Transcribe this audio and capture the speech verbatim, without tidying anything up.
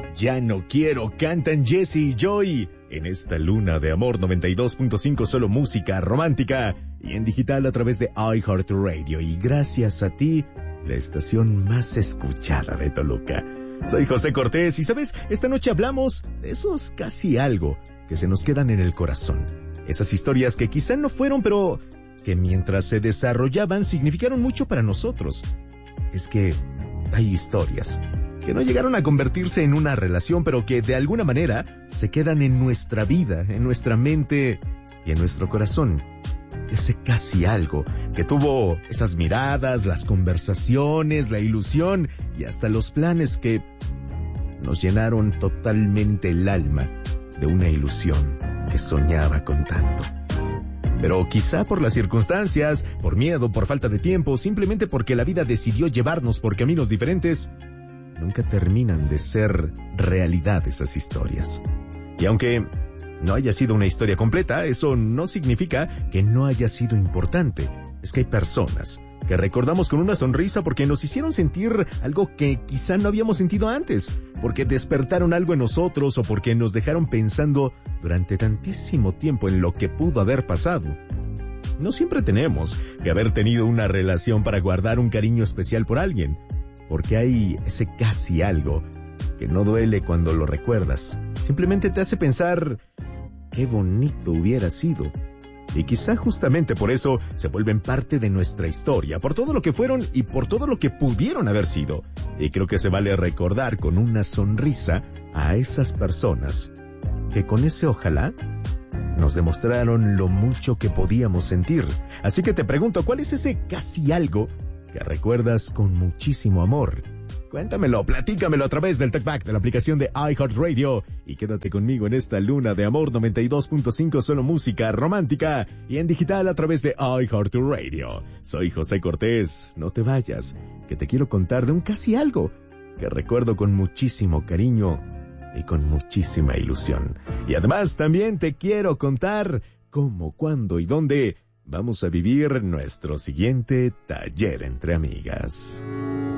Ya no quiero, cantan Jesse y Joy. En esta luna de amor noventa y dos punto cinco, solo música romántica. Y en digital a través de iHeartRadio. Y gracias a ti, la estación más escuchada de Toluca. Soy José Cortés y, ¿sabes? Esta noche hablamos de esos casi algo que se nos quedan en el corazón. Esas historias que quizá no fueron, pero que mientras se desarrollaban significaron mucho para nosotros. Es que hay historias que no llegaron a convertirse en una relación, pero que de alguna manera se quedan en nuestra vida, en nuestra mente y en nuestro corazón. Ese casi algo que tuvo esas miradas, las conversaciones, la ilusión y hasta los planes que nos llenaron totalmente el alma de una ilusión que soñaba con tanto. Pero quizá por las circunstancias, por miedo, por falta de tiempo, simplemente porque la vida decidió llevarnos por caminos diferentes, nunca terminan de ser realidad esas historias. Y aunque no haya sido una historia completa, eso no significa que no haya sido importante. Es que hay personas que recordamos con una sonrisa porque nos hicieron sentir algo que quizá no habíamos sentido antes, porque despertaron algo en nosotros o porque nos dejaron pensando durante tantísimo tiempo en lo que pudo haber pasado. No siempre tenemos que haber tenido una relación para guardar un cariño especial por alguien, porque hay ese casi algo que no duele cuando lo recuerdas. Simplemente te hace pensar qué bonito hubiera sido. Y quizá justamente por eso se vuelven parte de nuestra historia, por todo lo que fueron y por todo lo que pudieron haber sido. Y creo que se vale recordar con una sonrisa a esas personas que con ese ojalá nos demostraron lo mucho que podíamos sentir. Así que te pregunto, ¿cuál es ese casi algo que recuerdas con muchísimo amor? Cuéntamelo, platícamelo a través del TalkBack de la aplicación de iHeartRadio y quédate conmigo en esta luna de amor noventa y dos punto cinco, solo música romántica y en digital a través de iHeartRadio. Soy José Cortés, no te vayas, que te quiero contar de un casi algo que recuerdo con muchísimo cariño y con muchísima ilusión. Y además también te quiero contar cómo, cuándo y dónde vamos a vivir nuestro siguiente taller entre amigas.